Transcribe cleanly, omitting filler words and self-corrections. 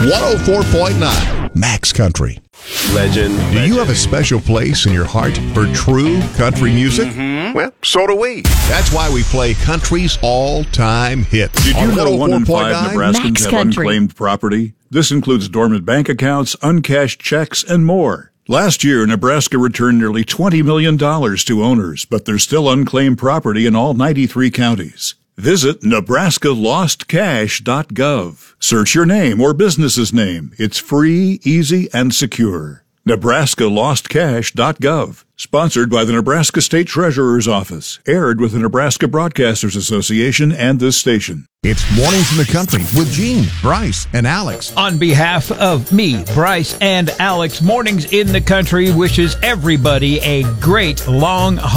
104.9 Max Country. Legend. Do you have a special place in your heart for true country music? Well, so do we. That's why we play country's all-time hits. Did you know 1 in 5 104.9? Nebraskans Max have Country. unclaimed property? This includes dormant bank accounts, uncashed checks, and more. Last year, Nebraska returned nearly $20 million to owners, but there's still unclaimed property in all 93 counties. Visit NebraskaLostCash.gov. Search your name or business's name. It's free, easy, and secure. NebraskaLostCash.gov. Sponsored by the Nebraska State Treasurer's Office. Aired with the Nebraska Broadcasters Association and this station. It's Mornings in the Country with Gene, Bryce, and Alex. On behalf of me, Bryce, and Alex, Mornings in the Country wishes everybody a great long